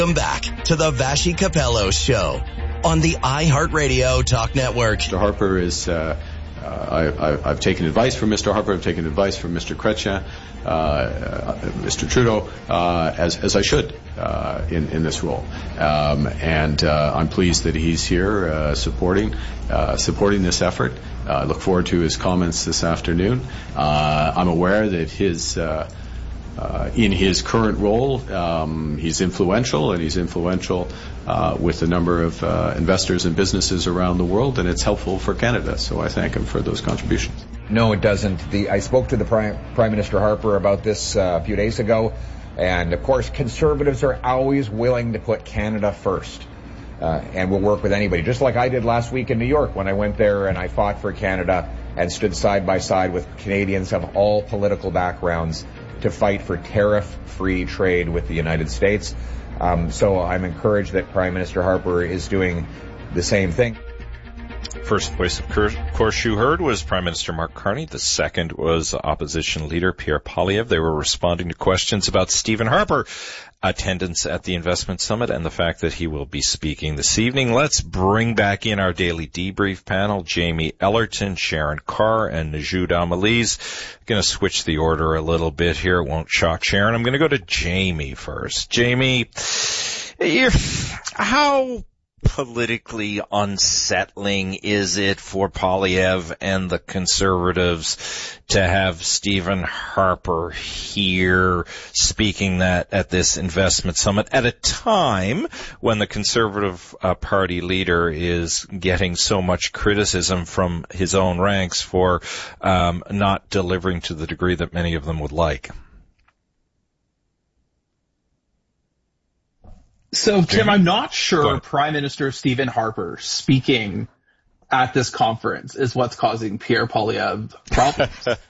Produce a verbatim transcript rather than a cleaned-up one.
Welcome back to the Vassy Capello Show on the iHeartRadio Talk Network. Mister Harper is, uh, uh, I, I, I've taken advice from Mister Harper, I've taken advice from Mister Chrétien, uh, uh, Mister Trudeau, uh, as, as I should, uh, in, in this role. Um, and, uh, I'm pleased that he's here, uh, supporting, uh, supporting this effort. Uh, I look forward to his comments this afternoon. Uh, I'm aware that his, uh, Uh, in his current role, um, he's influential, and he's influential uh, with a number of uh, investors and businesses around the world, and it's helpful for Canada. So I thank him for those contributions. No, it doesn't. The, I spoke to the Prime, Prime Minister Harper about this uh, a few days ago, and of course, Conservatives are always willing to put Canada first, uh, and will work with anybody, just like I did last week in New York when I went there and I fought for Canada and stood side by side with Canadians of all political backgrounds to fight for tariff-free trade with the United States. Um, so I'm encouraged that Prime Minister Harper is doing the same thing. First voice, of course, you heard was Prime Minister Mark Carney. The second was opposition leader Pierre Poilievre. They were responding to questions about Stephen Harper, attendance at the Investment Summit, and the fact that he will be speaking this evening. Let's bring back in our daily debrief panel, Jamie Ellerton, Sharon Carr, and Najjoud Amelise. I'm going to switch the order a little bit here. It won't shock Sharon. I'm going to go to Jamie first. Jamie, how politically unsettling is it for Poilievre and the Conservatives to have Stephen Harper here speaking that at this investment summit at a time when the Conservative uh, Party leader is getting so much criticism from his own ranks for um, not delivering to the degree that many of them would like? So, Tim, I'm not sure Prime Minister Stephen Harper speaking at this conference is what's causing Pierre Poilievre problems.